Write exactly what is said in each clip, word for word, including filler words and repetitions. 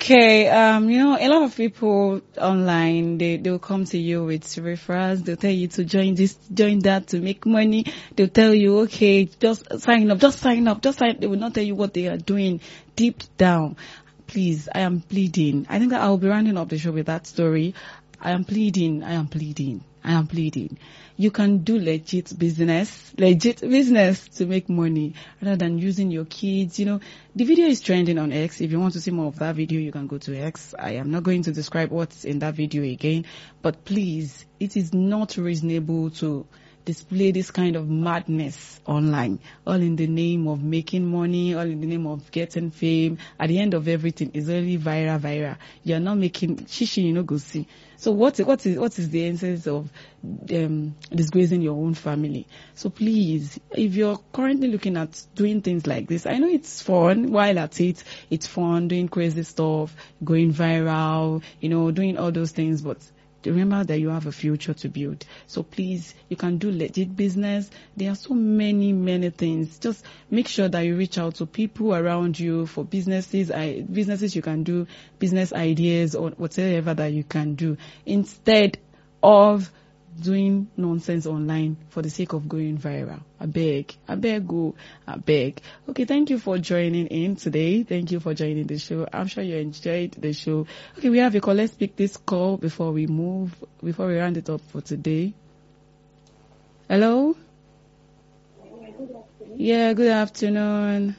Okay, um, you know, a lot of people online, they, they'll come to you with referrals. They'll tell you to join this, join that to make money. They'll tell you, okay, just sign up, just sign up, just sign. They will not tell you what they are doing deep down. Please, I am pleading. I think that I'll be rounding up the show with that story. I am pleading, I am pleading, I am pleading. You can do legit business, legit business to make money rather than using your kids. You know, the video is trending on X. If you want to see more of that video, you can go to X. I am not going to describe what's in that video again, but please, it is not reasonable to display this kind of madness online, all in the name of making money, all in the name of getting fame. At the end of everything, it's only viral, viral. You're not making shishi, you know, go see. So what, what is, what is the essence of um, disgracing your own family? So please, if you're currently looking at doing things like this, I know it's fun. While at it, it's fun doing crazy stuff, going viral, you know, doing all those things, but remember that you have a future to build. So please, you can do legit business. There are so many, many things. Just make sure that you reach out to people around you for businesses, I, businesses you can do, business ideas or whatever that you can do, instead of doing nonsense online for the sake of going viral. I beg, I beg, go, I beg. Okay, thank you for joining in today. Thank you for joining the show. I'm sure you enjoyed the show. Okay, we have a call. Let's pick this call before we move, before we round it up for today. Hello? Yeah, good afternoon.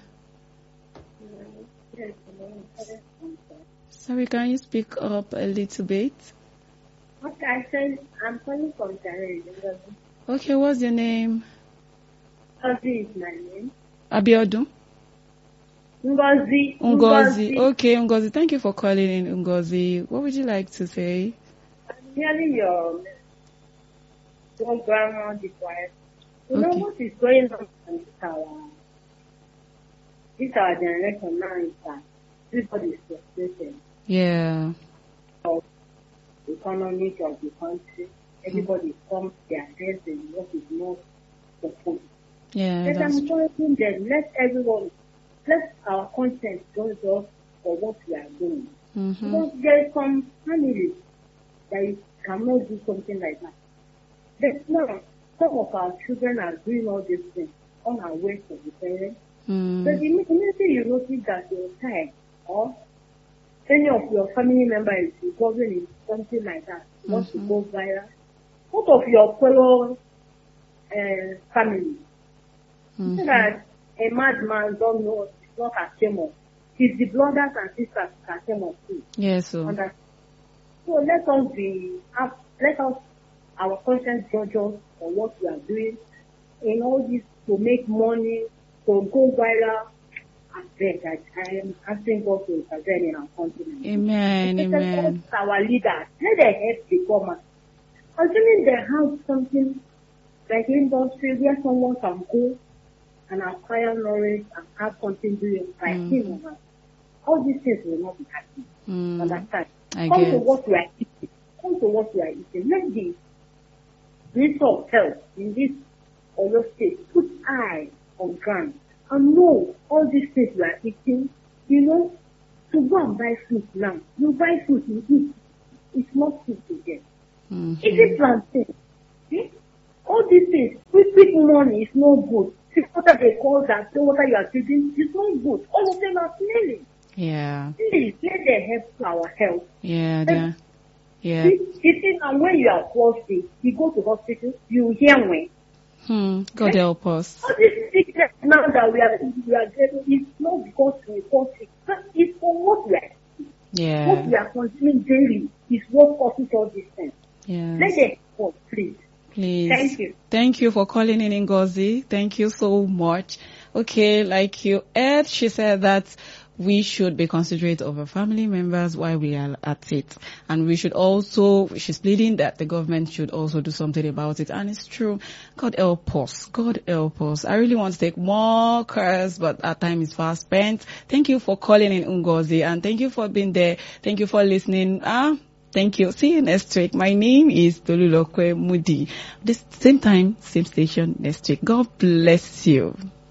Sorry, can you speak up a little bit? Okay, I said I'm calling from Challenge. Okay, what's your name? Ngozi is my name. Abiodun? Ngozi. Ngozi. Okay, Ngozi. Thank you for calling in, Ngozi. What would you like to say? I'm hearing your your grandma quiet. You Okay. know what is going on in this our this our generation now is that everybody is frustrated. Yeah. Of the economic of the country. Everybody comes their heads and what is not supposed. Yeah, Let that's them true. encouraging them. Let everyone, let our content go us for what we are doing. Mm-hmm. Because there is some families that you cannot do something like that. But now, some of our children are doing all these things unaware of the parents. Mm. But immediately you notice that your child or any of your family members is involved in something like that, wants Mm-hmm. to go viral. What of your fellow uh, family? Mm-hmm. So that a madman don't know it's not ashamed of. It's the brothers and sisters ashamed of too. Yes, so. Understand? So let us be, up- let us, our conscience judge us for what we are doing. In all this to make money, to go viral. I beg, I, I am asking God to intervene in our continent. Amen, amen. Our leaders, let them help the government. Assuming they have something like industry where someone can go and acquire knowledge and have something doing like Mm. him or her, all these things will not be happening. Mm. Understand? I Come to get. what we are eating. Come to what we are eating. Let the Minister of Health in this Oyo State put eye on ground and know all these things we are eating. You know, to go and buy food now. You buy food, you eat. It's not food to get. Mm-hmm. Is it plantain? Hmm? All these things, quick, quick money is no good. See, what they call that, the water you are drinking is not good. All of them are smelling. Yeah. Please, let them help our health. Yeah, yeah. Yeah. See, you see, now when you are thirsty, you go to hospital, you hear when. Hmm. God help us. All this sickness now that we are, we are getting, it's not because we fall sick, but it's for what we are, what Yeah. we are consuming daily is what causes all these things. Let Yes. them help, please. Please. Thank you. Thank you for calling in, Ngozi. Thank you so much. Okay, like you heard, she said that we should be considerate of our family members while we are at it. And we should also, she's pleading that the government should also do something about it. And it's true. God help us. God help us. I really want to take more calls, but our time is fast spent. Thank you for calling in, Ngozi, and thank you for being there. Thank you for listening. Ah, thank you. See you next week. My name is Tolulokwe Mudi. This same time, same station next week. God bless you.